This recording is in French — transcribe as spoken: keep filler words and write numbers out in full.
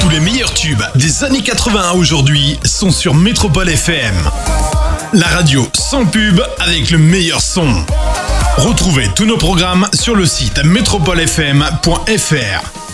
Tous les meilleurs tubes des années quatre-vingts à aujourd'hui sont sur Métropole F M. La radio sans pub avec le meilleur son. Retrouvez tous nos programmes sur le site métropole f m point f r.